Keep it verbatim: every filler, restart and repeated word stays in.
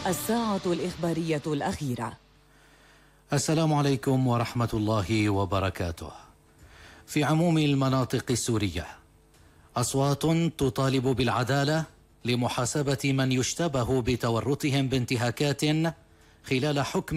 الساعة الإخبارية الأخيرة. السلام عليكم ورحمة الله وبركاته. في عموم المناطق السورية أصوات تطالب بالعدالة لمحاسبة من يشتبه بتورطهم بانتهاكات خلال حكم